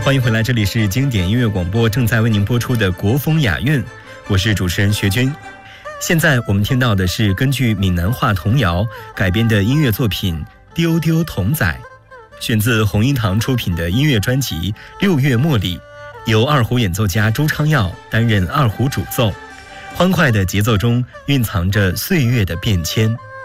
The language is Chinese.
欢迎回来，这里是经典音乐广播，正在为您播出的国风雅韵，我是主持人学军。现在我们听到的是根据闽南话童谣改编的音乐作品《丢丢童仔》，选自红音堂出品的音乐专辑《六月茉莉》，由二胡演奏家周昌耀担任二胡主奏，欢快的节奏中蕴藏着岁月的变迁。